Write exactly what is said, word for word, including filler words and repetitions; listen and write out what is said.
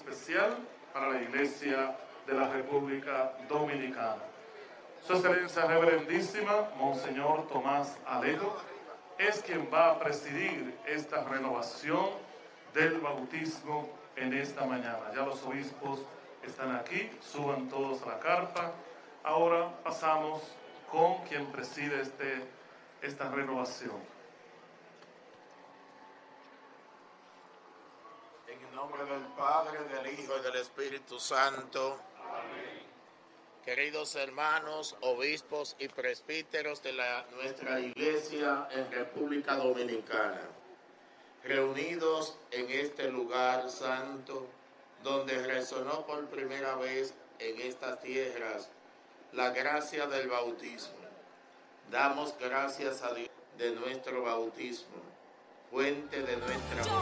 especial para la Iglesia de la República Dominicana. Su Excelencia Reverendísima, Monseñor Tomás Alejo, es quien va a presidir esta renovación del bautismo en esta mañana. Ya los obispos están aquí, suban todos a la carpa. Ahora pasamos con quien preside este, esta renovación. En el nombre del Padre, del Hijo y del Espíritu Santo. Amén. Queridos hermanos, obispos y presbíteros de la, nuestra Iglesia en República Dominicana, reunidos en este lugar santo, donde resonó por primera vez en estas tierras la gracia del bautismo. Damos gracias a Dios de nuestro bautismo, fuente de nuestra